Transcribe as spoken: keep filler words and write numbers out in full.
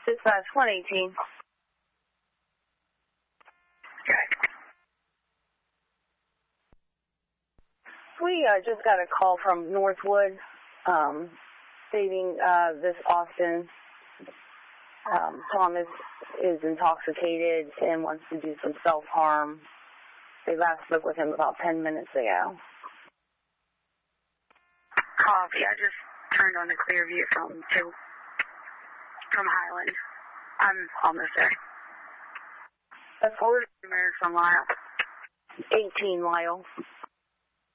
Dispatch one eighteen. Okay. We uh, just got a call from Northwood um, stating uh, this Austin um, Thomas is intoxicated and wants to do some self-harm. They last spoke with him about ten minutes ago. Copy. I just turned on the clear view from two, from Highland. I'm almost there. That's What was the number from Lyle? eighteen Lyle.